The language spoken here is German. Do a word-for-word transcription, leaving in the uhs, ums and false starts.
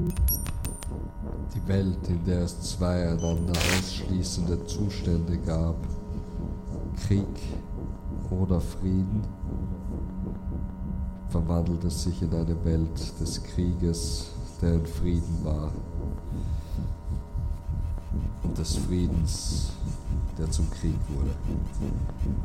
Die Welt, in der es zwei einander ausschließende Zustände gab, Krieg oder Frieden, verwandelte sich in eine Welt des Krieges, der in Frieden war, und des Friedens, der zum Krieg wurde.